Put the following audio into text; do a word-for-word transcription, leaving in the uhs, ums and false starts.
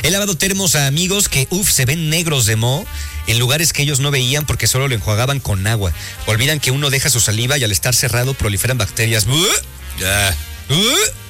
He lavado termos a amigos que, uff, se ven negros de moho en lugares que ellos no veían porque solo lo enjuagaban con agua. Olvidan que uno deja su saliva y al estar cerrado proliferan bacterias. ¡Uh! ¡Uh!